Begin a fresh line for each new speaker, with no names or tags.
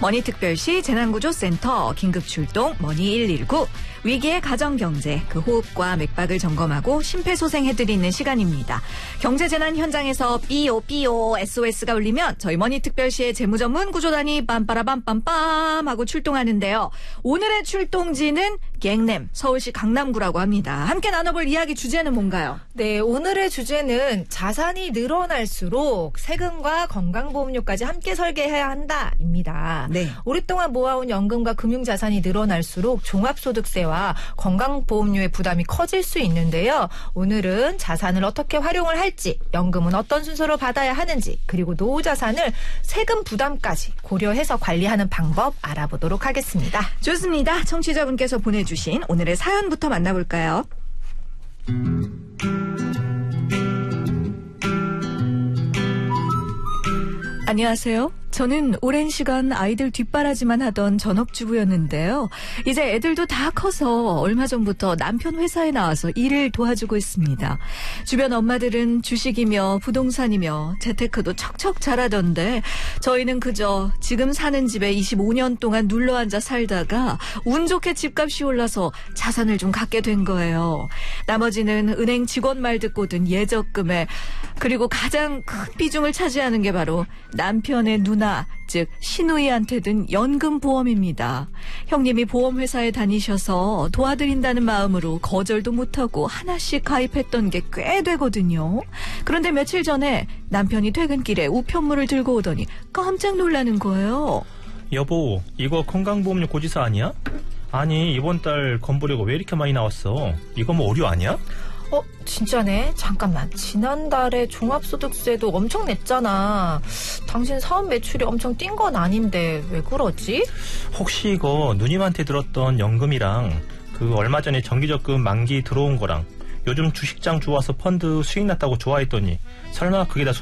머니특별시 재난구조센터 긴급출동 머니119 위기의 가정경제 그 호흡과 맥박을 점검하고 심폐소생해드리는 시간입니다. 경제재난 현장에서 삐오 SOS가 울리면 저희 머니특별시의 재무전문 구조단이 빰빠라빰빰빰 하고 출동하는데요. 오늘의 출동지는 갱냄 서울시 강남구라고 합니다. 함께 나눠볼 이야기 주제는 뭔가요?
네, 오늘의 주제는 자산이 늘어날수록 세금과 건강보험료까지 함께 설계해야 한다입니다.
네.
오랫동안 모아온 연금과 금융자산이 늘어날수록 종합소득세와 건강보험료의 부담이 커질 수 있는데요. 오늘은 자산을 어떻게 활용을 할지, 연금은 어떤 순서로 받아야 하는지, 그리고 노후자산을 세금 부담까지 고려해서 관리하는 방법 알아보도록 하겠습니다.
좋습니다. 청취자분께서 보내주신 오늘의 사연부터 만나볼까요? 안녕하세요. 저는 오랜 시간 아이들 뒷바라지만 하던 전업주부였는데요. 이제 애들도 다 커서 얼마 전부터 남편 회사에 나와서 일을 도와주고 있습니다. 주변 엄마들은 주식이며 부동산이며 재테크도 척척 잘하던데 저희는 그저 지금 사는 집에 25년 동안 눌러앉아 살다가 운 좋게 집값이 올라서 자산을 좀 갖게 된 거예요. 나머지는 은행 직원 말 듣고 든 예적금에 그리고 가장 큰 비중을 차지하는 게 바로 남편의 누나, 즉 시누이한테 든 연금보험입니다. 형님이 보험회사에 다니셔서 도와드린다는 마음으로 거절도 못하고 하나씩 가입했던 게 꽤 되거든요. 그런데 며칠 전에 남편이 퇴근길에 우편물을 들고 오더니 깜짝 놀라는 거예요.
여보, 이거 건강보험료 고지서 아니야? 아니, 이번 달 건보료가 왜 이렇게 많이 나왔어? 이거 뭐 오류 아니야?
진짜네. 잠깐만. 지난달에 종합소득세도 엄청 냈잖아. 당신 사업 매출이 엄청 뛴 건 아닌데 왜 그러지?
혹시 이거 누님한테 들었던 연금이랑 그 얼마 전에 정기적금 만기 들어온 거랑 요즘 주식장 좋아서 펀드 수익 났다고 좋아했더니 설마 그게 다